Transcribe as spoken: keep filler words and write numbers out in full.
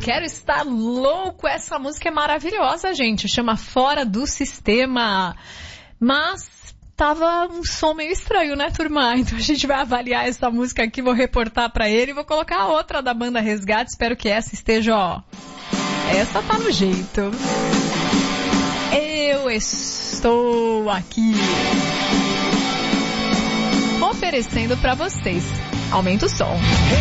Quero Estar Louco. Essa música é maravilhosa, gente. Chama Fora do Sistema. Mas tava um som meio estranho, né, turma? Então a gente vai avaliar essa música aqui, vou reportar pra ele e vou colocar a outra da banda Resgate. Espero que essa esteja, ó. Essa tá no jeito. Eu estou aqui oferecendo pra vocês. Aumenta o som.